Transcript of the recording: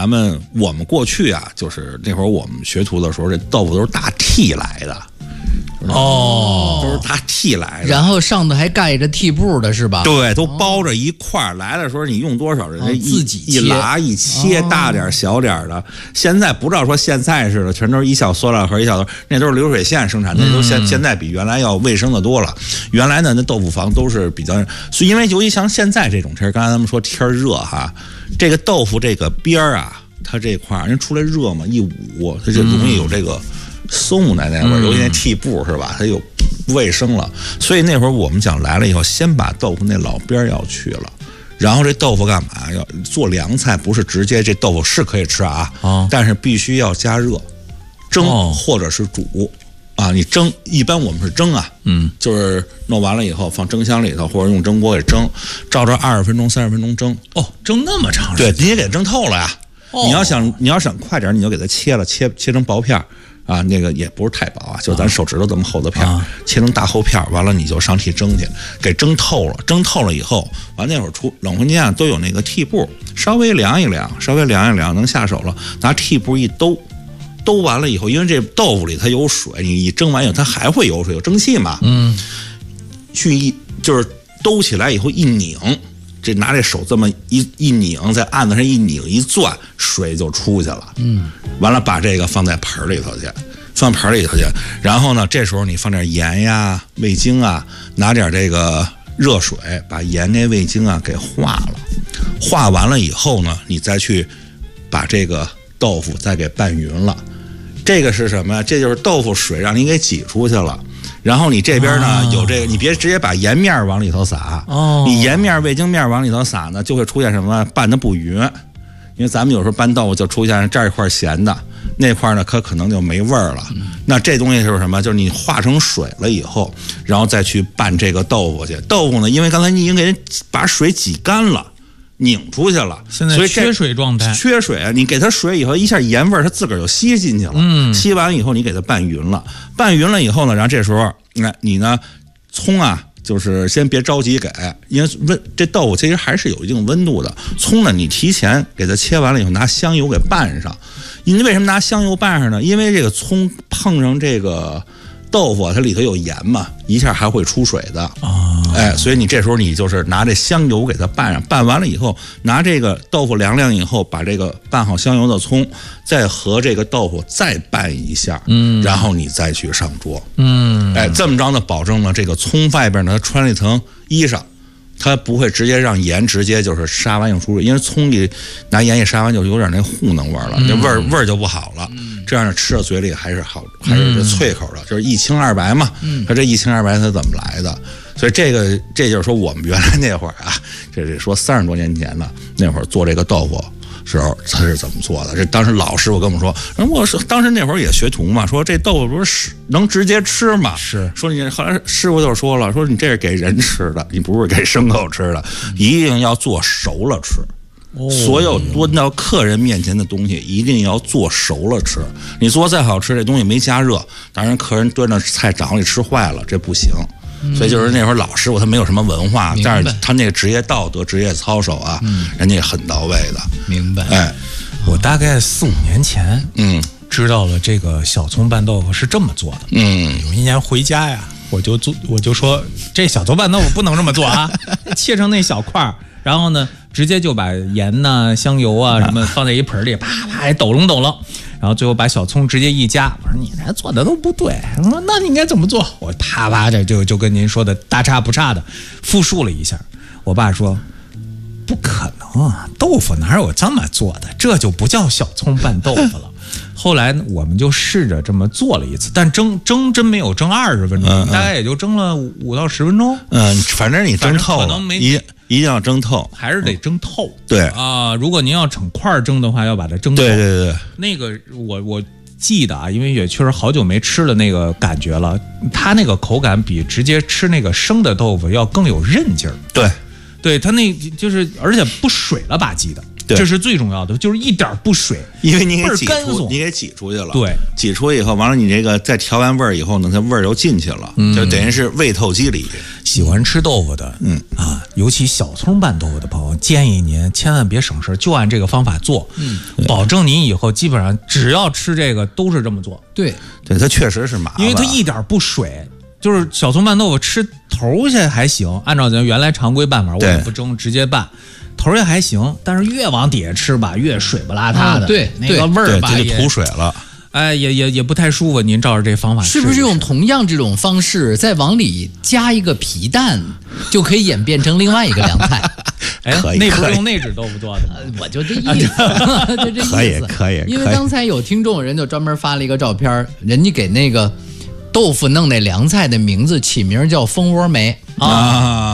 我们过去啊，就是那会儿我们学徒的时候，这豆腐都是大屉来的。 哦， 都是他屉来的， 然后上头还盖着屉布的是吧？ 对，都包着一块儿。来的时候你用多少人家自己一拉一切，大点小点的。现在不知道说现在似的，全都是一小塑料盒一小，那都是流水线生产，那都现在比原来要卫生的多了。原来呢，那豆腐房都是比较，所以因为尤其像现在这种天，刚才咱们说天热哈，这个豆腐这个边儿啊，它这块儿人出来热嘛，一捂它就容易有这个。松奶奶味儿，尤其那屉布是吧？它有不卫生了，所以那会儿我们讲来了以后，先把豆腐那老边要去了，然后这豆腐干嘛？要做凉菜，不是直接这豆腐是可以吃啊，但是必须要加热，蒸或者是煮啊。你蒸，一般我们是蒸啊，就是弄完了以后放蒸箱里头，或者用蒸锅给蒸，照着20分钟、30分钟蒸。 哦，蒸那么长时间？ 对，你也给它蒸透了呀。你要想快点，你就给它切了，切成薄片啊，那个也不是太薄啊，就是咱手指头这么厚的片切成大厚片，完了你就上屉蒸去，给蒸透了。蒸透了以后，完那会儿出冷空间啊都有那个屉布，稍微凉一凉，能下手了，拿屉布一兜完了以后，因为这豆腐里它有水，你一蒸完以后它还会有水，有蒸汽嘛，就是兜起来以后一拧。这拿这手这么一拧，在案子上一拧一攥，水就出去了。完了把这个放在盆里头去，然后呢，这时候你放点盐呀、味精啊，拿点这个热水把盐这味精啊给化了。化完了以后呢，你再去把这个豆腐再给拌匀了。这个是什么呀？这就是豆腐水让你给挤出去了。然后你这边呢有这个，你别直接把盐面往里头撒，你盐面、味精面往里头撒呢，就会出现什么拌的不匀。因为咱们有时候拌豆腐就出现这儿一块咸的，那块呢可能就没味儿了。那这东西是什么？就是你化成水了以后，然后再去拌这个豆腐去。豆腐呢，因为刚才你已经给人把水挤干了。拧出去了， 现在缺水状态， 缺水啊！你给它水以后，一下盐味儿它自个儿就吸进去了。吸完以后你给它拌匀了，拌匀了以后呢，然后这时候你呢，葱啊，就是先别着急给，因为这豆腐其实还是有一定温度的。葱呢，你提前给它切完了以后，拿香油给拌上。你为什么拿香油拌上呢？因为这个葱碰上这个豆腐，它里头有盐嘛，一下还会出水的。所以你这时候你就是拿这香油给它拌上，拌完了以后，拿这个豆腐凉以后，把这个拌好香油的葱，再和这个豆腐再拌一下，然后你再去上桌，这么着呢，保证了这个葱外边呢，它穿了一层衣裳，它不会直接让盐直接就是杀完又出水，因为葱里拿盐一杀完就有点那糊弄味儿了，那味儿就不好了。这样呢，吃到嘴里还是好，还是这脆口的，就是一清二白嘛。它这一清二白它怎么来的？所以这就是说我们原来那会儿啊，这说30多年前的那会儿做这个豆腐时候他是怎么做的？这当时老师傅跟我们说，我是当时那会儿也学徒嘛，说这豆腐不是能直接吃吗？ 是说你后来师傅就说了，说你这是给人吃的，你不是给牲口吃的，一定要做熟了吃。所有端到客人面前的东西一定要做熟了吃，你做再好吃，这东西没加热，当然客人端着菜掌里吃坏了，这不行。所以就是那会儿老师傅他没有什么文化，但是他那个职业道德、职业操守啊，人家很到位的。 明白。我大概4、5年前，知道了这个小葱拌豆腐是这么做的。有一年回家呀，我就说这小葱拌豆腐不能这么做啊，切成那小块儿，然后呢，直接就把盐呐、香油啊什么放在一盆里，啪啪抖楞，然后最后把小葱直接一夹。我说你这做的都不对，我说那你应该怎么做？我啪啪的就跟您说的大差不差的复述了一下。我爸说不可能啊，豆腐哪有这么做的？这就不叫小葱拌豆腐了。后来我们就试着这么做了一次，但蒸真没有蒸20分钟，大概也就蒸了5到10分钟。 反正你蒸透了，一定要蒸透， 还是得蒸透。 对啊，如果您要整块蒸的话，要把它蒸透。 对， 那个我记得啊，因为也确实好久没吃了那个感觉了，它那个口感比直接吃那个生的豆腐要更有韧劲儿。 对， 对它那就是而且不水了吧唧的。这是最重要的，就是一点不水， 因为你给挤出去了。 对， 挤出以后，完了你这个再调完味儿以后呢，它味儿又进去了，就等于是味透肌理。 喜欢吃豆腐的，尤其小葱拌豆腐的朋友，建议您千万别省事，就按这个方法做，保证您以后基本上只要吃这个都是这么做。 对， 它确实是麻烦， 因为它一点不水。就是小葱拌豆腐吃头下还行，按照咱原来常规办法，我也不蒸，直接拌。头也还行，但是越往底下吃吧，越水不邋遢的， 对， 那个味儿吧， 就吐水了。 哎，也不太舒服。您照着这方法试， 是不是用同样这种方式再往里加一个皮蛋，就可以演变成另外一个凉菜？ 哎，那不是用内酯豆腐做的吗？ 我就这意思，就这意思。 可以。 因为刚才有听众人就专门发了一个照片，人家给那个豆腐弄那凉菜的名字起名叫蜂窝煤啊。